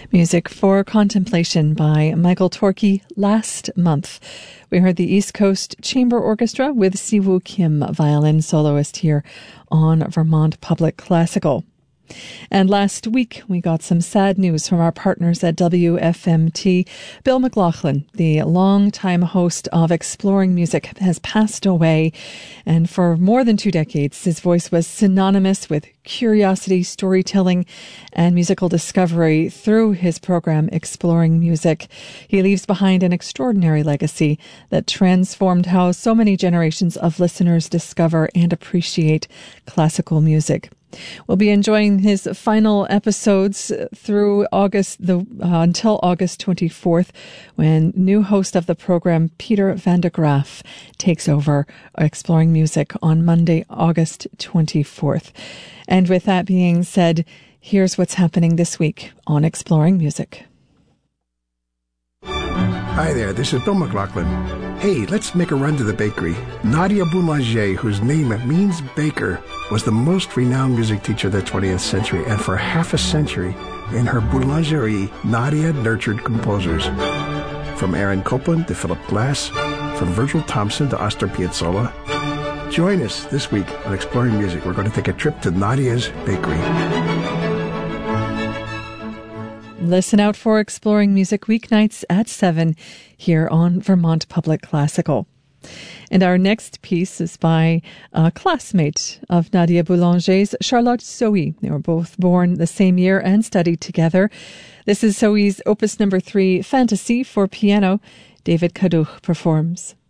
Music for Contemplation by Michael Torkey last month. We heard the East Coast Chamber Orchestra with Siwoo Kim, violin soloist here on Vermont Public Classical. And last week, we got some sad news from our partners at WFMT. Bill McLaughlin, the longtime host of Exploring Music, has passed away. And for more than 2 decades, his voice was synonymous with curiosity, storytelling, and musical discovery through his program, Exploring Music. He leaves behind an extraordinary legacy that transformed how so many generations of listeners discover and appreciate classical music. We'll be enjoying his final episodes through until August 24th, when new host of the program, Peter van der Graaf, takes over Exploring Music on Monday, August 24th. And with that being said, here's what's happening this week on Exploring Music. Hi there, this is Bill McLaughlin. Hey, let's make a run to the bakery. Nadia Boulanger, whose name means baker, was the most renowned music teacher of the 20th century, and for half a century, in her boulangerie, Nadia nurtured composers. From Aaron Copland to Philip Glass, from Virgil Thompson to Astor Piazzolla. Join us this week on Exploring Music. We're going to take a trip to Nadia's bakery. Listen out for Exploring Music weeknights at 7 here on Vermont Public Classical. And our next piece is by a classmate of Nadia Boulanger's, Charlotte Sohi. They were both born the same year and studied together. This is Sohi's Opus No. 3, Fantasy for piano. David Kaduk performs.